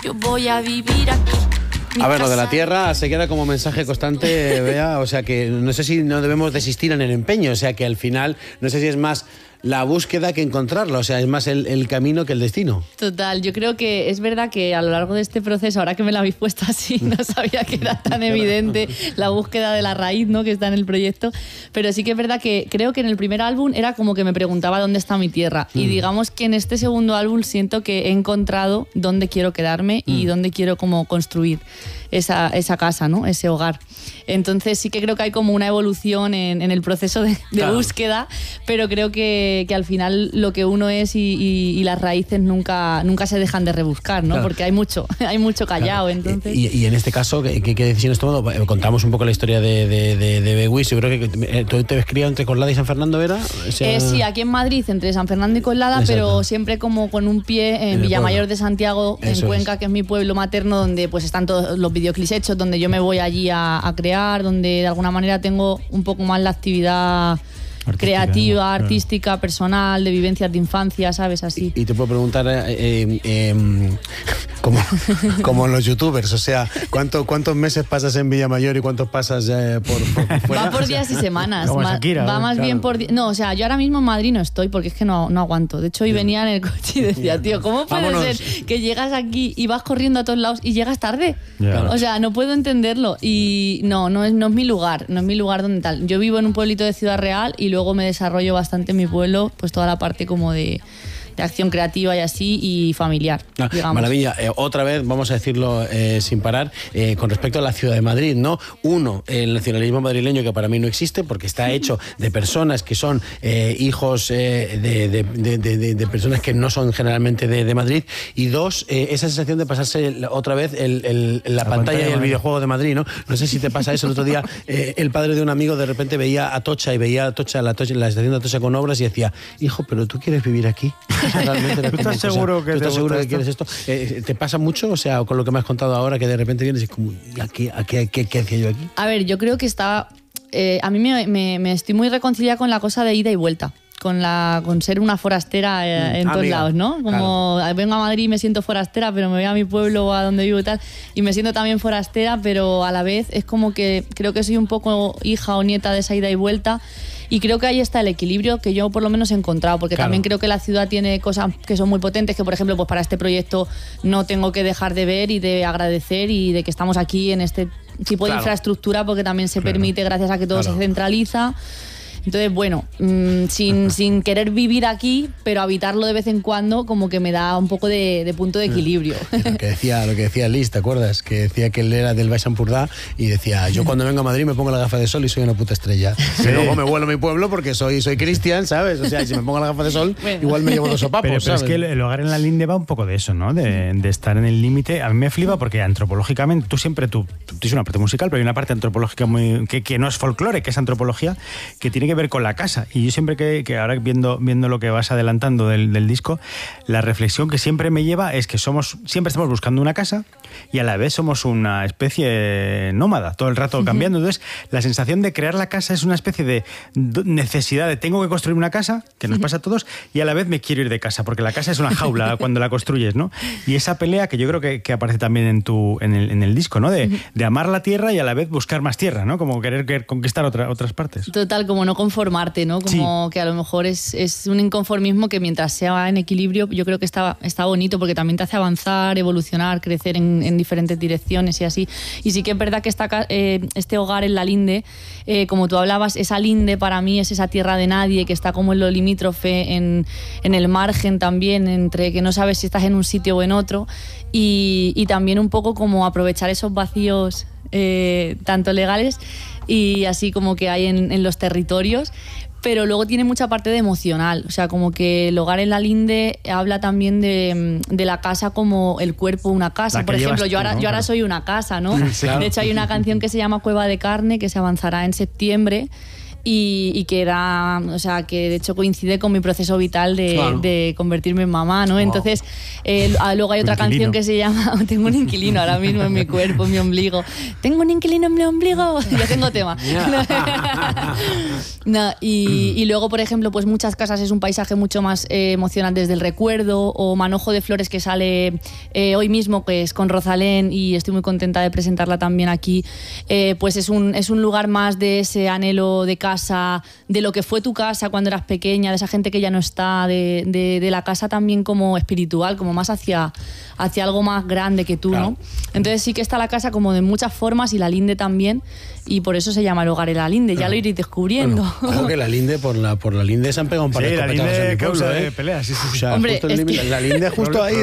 yo voy a vivir aquí. A ver, lo de la tierra se queda como mensaje constante, Bea, o sea que no sé si no debemos desistir en el empeño, o sea que al final, no sé si es más la búsqueda que encontrarla, o sea, es más el camino que el destino. Total, yo creo que es verdad que a lo largo de este proceso, ahora que me la habéis puesto así, no sabía que era tan evidente la búsqueda de la raíz, ¿no?, que está en el proyecto, pero sí que es verdad que creo que en el primer álbum era como que me preguntaba dónde está mi tierra, y digamos que en este segundo álbum siento que he encontrado dónde quiero quedarme y dónde quiero como construir esa casa, ¿no?, ese hogar. Entonces sí que creo que hay como una evolución en el proceso de claro, búsqueda, pero creo que al final lo que uno es y las raíces nunca se dejan de rebuscar, ¿no? Claro. Porque hay mucho callado. Claro. Entonces... Y en este caso, ¿qué decisión has tomado? Contamos un poco la historia de Bewis. Yo creo que tú te ves criado entre Coslada y San Fernando, ¿era? Sí, aquí en Madrid, entre San Fernando y Coslada, exacto, pero siempre como con un pie en Villamayor de Santiago, en Cuenca, que es mi pueblo materno, donde pues están todos los videoclips hechos, donde yo me voy allí a crear, donde de alguna manera tengo un poco más la actividad creativa, artística, personal, de vivencias de infancia, ¿sabes? Así. Y te puedo preguntar, como los youtubers, o sea, ¿cuántos meses pasas en Villamayor y cuántos pasas por fuera? Va por días y semanas. Como Shakira, va más claro, bien por días. No, o sea, yo ahora mismo en Madrid no estoy porque es que no aguanto. De hecho, hoy venía en el coche y decía, tío, ¿cómo puede ser que llegas aquí y vas corriendo a todos lados y llegas tarde? Claro. O sea, no puedo entenderlo. Y no es mi lugar, no es mi lugar donde tal. Yo vivo en un pueblito de Ciudad Real y luego me desarrollo bastante en mi pueblo, pues toda la parte como de acción creativa y así, y familiar, digamos. Maravilla. Otra vez, vamos a decirlo sin parar, con respecto a la ciudad de Madrid, ¿no? Uno, el nacionalismo madrileño, que para mí no existe, porque está hecho de personas que son hijos de personas que no son generalmente de Madrid, y dos, esa sensación de pasarse otra vez la pantalla y el videojuego de Madrid, ¿no? No sé si te pasa eso. El otro día, el padre de un amigo de repente veía Atocha y veía Atocha, la estación de Atocha con obras, y decía, hijo, pero tú quieres vivir aquí. ¿Tú estás seguro que quieres esto? ¿Te pasa mucho? O sea, con lo que me has contado ahora, que de repente vienes y como, ¿qué hacía yo aquí? A ver, yo creo que está... a mí me estoy muy reconciliada con la cosa de ida y vuelta. Con ser una forastera en todos lados, ¿no? Como claro, vengo a Madrid y me siento forastera, pero me voy a mi pueblo, a donde vivo y tal, y me siento también forastera, pero a la vez es como que creo que soy un poco hija o nieta de esa ida y vuelta, y creo que ahí está el equilibrio que yo por lo menos he encontrado, porque también creo que la ciudad tiene cosas que son muy potentes, que por ejemplo pues para este proyecto no tengo que dejar de ver y de agradecer, y de que estamos aquí en este tipo de infraestructura, porque también se permite gracias a que todo se centraliza. Entonces, bueno, sin querer vivir aquí, pero habitarlo de vez en cuando, como que me da un poco de punto de equilibrio. Lo que decía Liz, ¿te acuerdas? Que decía que él era del Baix Empordà y decía, yo cuando vengo a Madrid me pongo la gafa de sol y soy una puta estrella. Y luego me vuelvo a mi pueblo porque soy cristian, ¿sabes? O sea, si me pongo la gafa de sol, igual me llevo 2 sopapos, pero ¿sabes? Es que el hogar en la linde va un poco de eso, ¿no? De estar en el límite. A mí me flipa porque antropológicamente, tú tienes una parte musical, pero hay una parte antropológica que no es folclore, que es antropología, que tiene que ver con la casa. Y yo siempre que ahora viendo lo que vas adelantando del disco, la reflexión que siempre me lleva es que siempre estamos buscando una casa y a la vez somos una especie nómada, todo el rato cambiando. Entonces, la sensación de crear la casa es una especie de necesidad de tengo que construir una casa, que nos pasa a todos, y a la vez me quiero ir de casa, porque la casa es una jaula cuando la construyes, ¿no? Y esa pelea que yo creo que aparece también en el disco, ¿no? De amar la tierra y a la vez buscar más tierra, ¿no? Como querer conquistar otras partes. Total, como no conformarte, ¿no? Como que a lo mejor es un inconformismo que mientras sea en equilibrio, yo creo que está bonito, porque también te hace avanzar, evolucionar, crecer en diferentes direcciones y así. Y sí que es verdad que este hogar en la linde, como tú hablabas, esa linde para mí es esa tierra de nadie que está como en lo limítrofe, en el margen también, entre que no sabes si estás en un sitio o en otro, y también un poco como aprovechar esos vacíos tanto legales y así como que hay en los territorios, pero luego tiene mucha parte de emocional, o sea, como que el hogar en la linde habla también de la casa como el cuerpo de una casa. Por ejemplo, yo ahora soy una casa, ¿no? Claro. De hecho, hay una canción que se llama Cueva de Carne, que se avanzará en septiembre, y que era, o sea, que de hecho coincide con mi proceso vital de convertirme en mamá, ¿no? Wow. Entonces, luego hay otra canción que se llama Tengo un inquilino ahora mismo en mi cuerpo, en mi ombligo. Tengo un inquilino en mi ombligo. Yo tengo tema. No, y luego, por ejemplo, pues Muchas casas es un paisaje mucho más emocionante desde el recuerdo, o Manojo de flores, que sale hoy mismo, que es con Rosalén, y estoy muy contenta de presentarla también aquí. Pues es un lugar más de ese anhelo de casa, de lo que fue tu casa cuando eras pequeña, de esa gente que ya no está, de la casa también como espiritual, como más hacia algo más grande que tú, claro, ¿no? Entonces sí que está la casa como de muchas formas, y la linde también, y por eso se llama el hogar de la linde, ya lo iréis descubriendo. Bueno, creo que la linde, por la linde se han pegado un par de copetazos en mi pueblo, de peleas, sí. O sea, hombre, la linde justo ahí,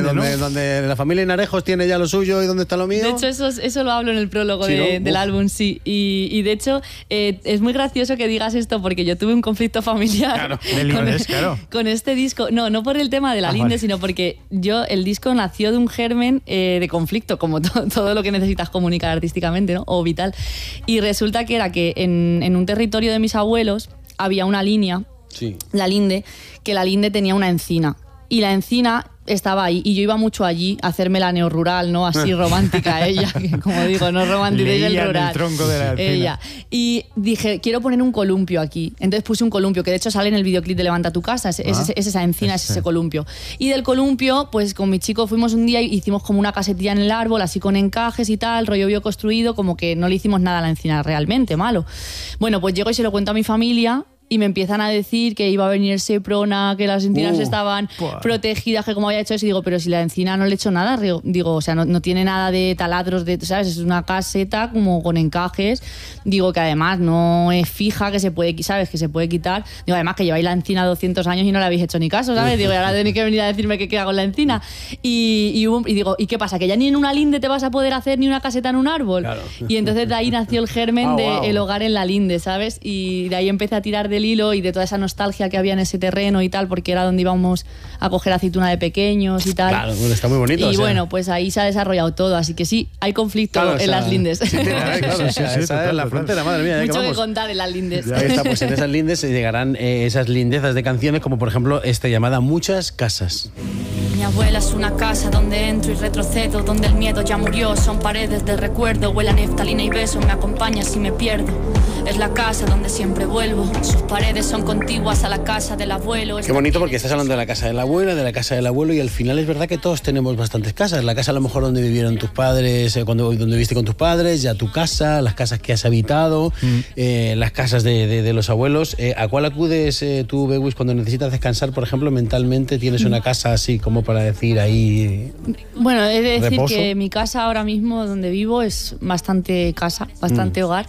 donde la familia Hinarejos tiene ya lo suyo y donde está lo mío. De hecho, eso lo hablo en el prólogo del álbum, sí. Y de hecho, es muy gracioso que digas esto, porque yo tuve un conflicto familiar con este disco. No por el tema de la linde, sino porque el disco nació de un germen de conflicto, como todo lo que necesitas comunicar artísticamente, ¿no? O vital. Y resulta que era que en un territorio de mis abuelos había una línea, la linde, que la linde tenía una encina. Y la encina estaba ahí, y yo iba mucho allí a hacerme la neorrural, ¿no? Así romántica ella, que como digo, no romántica, es el rural. El tronco de la encina. Ella. Y dije, quiero poner un columpio aquí. Entonces puse un columpio, que de hecho sale en el videoclip de Levanta tu casa, es esa encina, es ese columpio. Y del columpio, pues con mi chico fuimos un día y hicimos como una casetilla en el árbol, así con encajes y tal, rollo bioconstruido, como que no le hicimos nada a la encina realmente, malo. Bueno, pues llego y se lo cuento a mi familia, y me empiezan a decir que iba a venir el Seprona, que las encinas estaban protegidas, que como había hecho eso. Y digo, pero si la encina no le he hecho nada, digo, o sea, no tiene nada de taladros, ¿sabes? Es una caseta como con encajes. Digo, que además no es fija, que se puede, ¿sabes? Que se puede quitar. Digo, además que lleváis la encina 200 años y no le habéis hecho ni caso, ¿sabes? Digo, y ahora tenéis que venir a decirme qué hago con la encina. Y digo, ¿y qué pasa? ¿Que ya ni en una linde te vas a poder hacer ni una caseta en un árbol? Claro. Y entonces de ahí nació el germen del hogar en la linde, ¿sabes? Y de ahí empecé a tirar del hilo y de toda esa nostalgia que había en ese terreno y tal, porque era donde íbamos a coger aceituna de pequeños y tal. Claro, está muy bonito. Y bueno, pues ahí se ha desarrollado todo, así que sí, hay conflicto en las lindes. Sí, esa es la frontera, madre mía. Mucho que contar en las lindes. Ahí está, pues en esas lindes llegarán esas lindezas de canciones, como por ejemplo esta llamada Muchas casas. Mi abuela es una casa donde entro y retrocedo, donde el miedo ya murió, son paredes de recuerdo, huele a neftalina y beso, me acompaña si me pierdo. Es la casa donde siempre vuelvo, sus paredes son contiguas a la casa del abuelo. Qué bonito, porque estás hablando de la casa de la abuela, de la casa del abuelo, y al final es verdad que todos tenemos bastantes casas. La casa a lo mejor donde vivieron tus padres, donde viviste con tus padres, ya tu casa, las casas que has habitado, las casas de los abuelos. ¿A cuál acudes tú, Bewis, cuando necesitas descansar, por ejemplo, mentalmente? ¿Tienes una casa así como para decir ahí? Bueno, he de decir reposo? Que mi casa ahora mismo donde vivo es bastante casa, bastante hogar.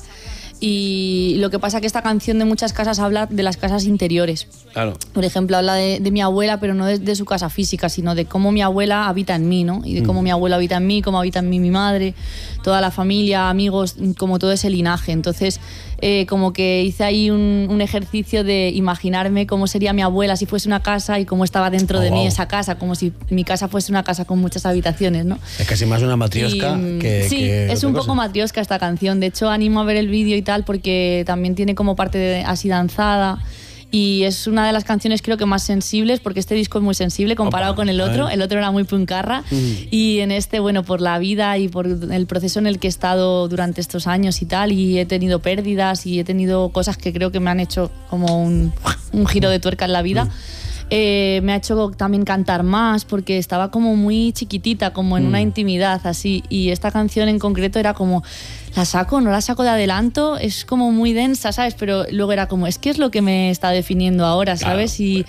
Y lo que pasa es que esta canción de Muchas casas habla de las casas interiores. Claro. Por ejemplo, habla de mi abuela, pero no de su casa física, sino de cómo mi abuela habita en mí, ¿no? Y de cómo mi abuela habita en mí, cómo habita en mí mi madre, toda la familia, amigos, como todo ese linaje. Entonces, como que hice ahí un ejercicio de imaginarme cómo sería mi abuela si fuese una casa y cómo estaba dentro de mí esa casa, como si mi casa fuese una casa con muchas habitaciones, ¿no? Es casi más una matriosca Sí, es un poco matriosca esta canción. De hecho, animo a ver el vídeo y tal, porque también tiene como parte así danzada. Y es una de las canciones creo que más sensibles, porque este disco es muy sensible comparado con el otro. El otro era muy puncarra. Y en este, bueno, por la vida y por el proceso en el que he estado durante estos años y tal, y he tenido pérdidas y he tenido cosas que creo que me han hecho como un giro de tuerca en la vida. Me ha hecho también cantar más, porque estaba como muy chiquitita, como en una intimidad así, y esta canción en concreto era como, ¿la saco? ¿No la saco de adelanto? Es como muy densa, ¿sabes? Pero luego era como, es que es lo que me está definiendo ahora, ¿sabes? Claro.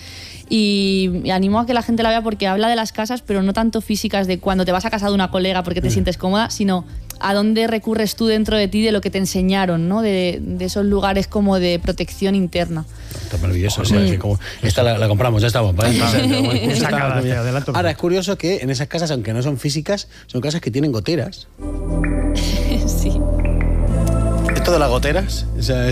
Y animo a que la gente la vea, porque habla de las casas, pero no tanto físicas, de cuando te vas a casa de una colega porque te sientes cómoda, sino a dónde recurres tú dentro de ti, de lo que te enseñaron, ¿no? De esos lugares como de protección interna. Está maravilloso. O sea, que como esta la compramos, ya estamos. Ahora, es curioso que en esas casas, aunque no son físicas, son casas que tienen goteras. Sí. ¿Esto de las goteras? O sea,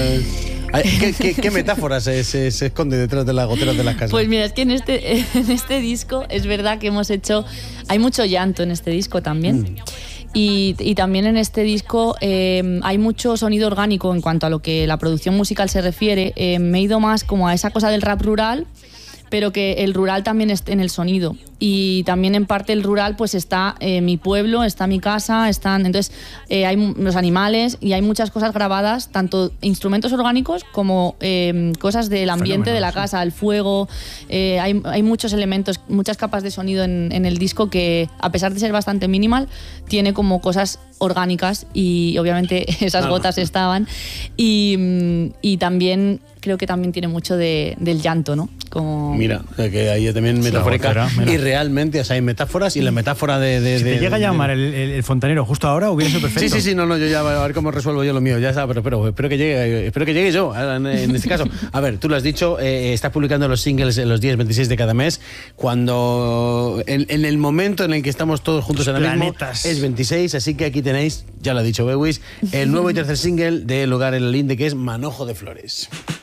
¿Qué metáfora se esconde detrás de las goteras de las casas? Pues mira, es que en este disco es verdad que hemos hecho... Hay mucho llanto en este disco también. Y también en este disco hay mucho sonido orgánico en cuanto a lo que la producción musical se refiere. Me he ido más como a esa cosa del rap rural, pero que el rural también esté en el sonido. Y también en parte el rural pues está mi pueblo, está mi casa, entonces hay los animales y hay muchas cosas grabadas, tanto instrumentos orgánicos como cosas del ambiente de la casa, el fuego. Hay muchos elementos, muchas capas de sonido en el disco que, a pesar de ser bastante minimal, tiene como cosas orgánicas y obviamente esas gotas estaban. Y también creo que también tiene mucho del llanto, ¿no? Como... Mira, que ahí también metafórica y realmente, o sea, hay metáforas y la metáfora de... Si te llega a llamar el fontanero justo ahora, hubiera sido perfecto. Sí, no, yo ya a ver cómo resuelvo yo lo mío, ya está, pero espero que llegue yo, en este caso. A ver, tú lo has dicho, estás publicando los singles en los días 26 de cada mes, cuando en el momento en el que estamos todos juntos ahora mismo es 26, así que aquí tenéis, ya lo ha dicho Bewis, el nuevo y tercer single de Lugar en el Linde, que es Manojo de Flores.